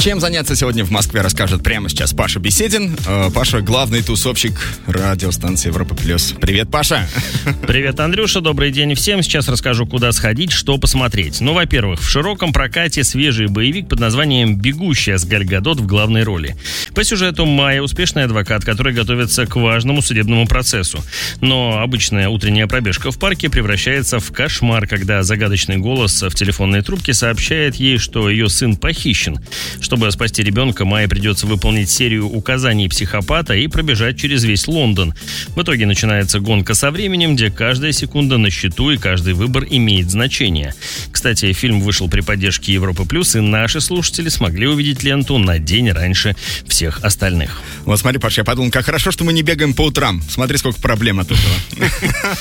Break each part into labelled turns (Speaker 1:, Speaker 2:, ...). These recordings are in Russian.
Speaker 1: Чем заняться сегодня в Москве, расскажет прямо сейчас Паша Беседин. Паша — главный тусовщик радиостанции Европа Плюс. Привет, Паша.
Speaker 2: Привет, Андрюша, добрый день всем. Сейчас расскажу, куда сходить, что посмотреть. Ну, во-первых, в широком прокате свежий боевик под названием «Бегущая» с Галь Гадот в главной роли. По сюжету Майя — успешный адвокат, который готовится к важному судебному процессу. Но обычная утренняя пробежка в парке превращается в кошмар, когда загадочный голос в телефонной трубке сообщает ей, что ее сын похищен. Чтобы спасти ребенка, Майе придется выполнить серию указаний психопата и пробежать через весь Лондон. В итоге начинается гонка со временем, где каждая секунда на счету и каждый выбор имеет значение. Кстати, фильм вышел при поддержке Европы Плюс, и наши слушатели смогли увидеть ленту на день раньше всех остальных.
Speaker 1: Вот смотри, Паш, я подумал, как хорошо, что мы не бегаем по утрам. Смотри, сколько проблем от этого.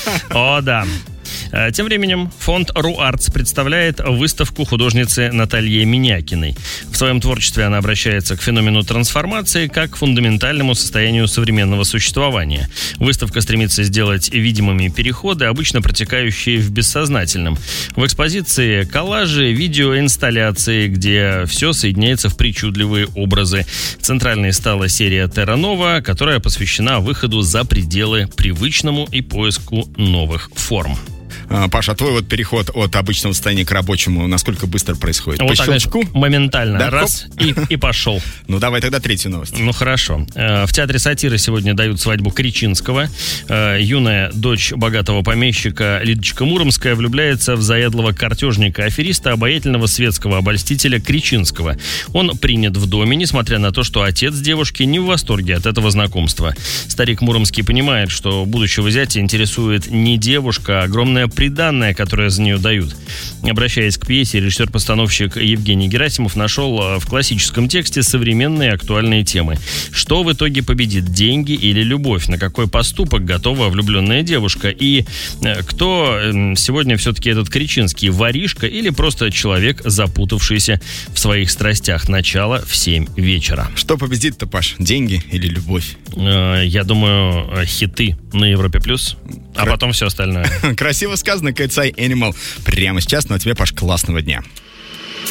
Speaker 2: О, да. Тем временем фонд РУ-Артс представляет выставку художницы Натальи Минякиной. В своем творчестве она обращается к феномену трансформации как к фундаментальному состоянию современного существования. Выставка стремится сделать видимыми переходы, обычно протекающие в бессознательном. В экспозиции коллажи, видеоинсталляции, где все соединяется в причудливые образы. Центральной стала серия Терра Нова, которая посвящена выходу за пределы привычному и поиску новых форм.
Speaker 1: Паша, твой вот переход от обычного состояния к рабочему насколько быстро происходит?
Speaker 2: Вот
Speaker 1: по
Speaker 2: так,
Speaker 1: щелчку?
Speaker 2: Моментально.
Speaker 1: Да,
Speaker 2: раз и пошел.
Speaker 1: Ну, давай тогда третью новость.
Speaker 2: Ну, хорошо. В театре сатиры сегодня дают свадьбу Кричинского. Юная дочь богатого помещика Лидочка Муромская влюбляется в заядлого картежника-афериста, обаятельного светского обольстителя Кричинского. Он принят в доме, несмотря на то, что отец девушки не в восторге от этого знакомства. Старик Муромский понимает, что будущего зятя интересует не девушка, а огромная приданное, которое за нее дают. Обращаясь к пьесе, режиссер-постановщик Евгений Герасимов нашел в классическом тексте современные актуальные темы. Что в итоге победит, деньги или любовь? На какой поступок готова влюбленная девушка? И кто сегодня все-таки этот Кричинский? Воришка или просто человек, запутавшийся в своих страстях? Начало в 7 вечера.
Speaker 1: Что победит-то, Паш? Деньги или любовь?
Speaker 2: Я думаю, хиты на Европе+, а потом все остальное.
Speaker 1: Красиво сказано, Cat's Eye Animal. Прямо сейчас, но тебе, Паш, классного дня.